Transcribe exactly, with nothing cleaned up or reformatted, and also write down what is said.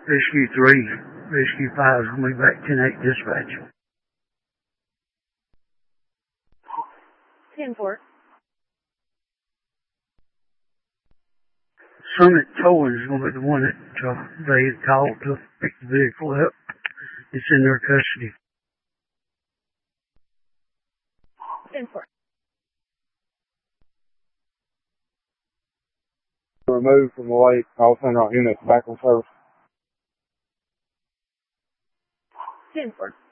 Rescue three, Rescue five is going to be back ten eight dispatch. ten four. Summit Towing is going to be the one that uh, they called to pick the vehicle up. It's in their custody. ten four. Removed from the lake. All send our units back on service. ten four.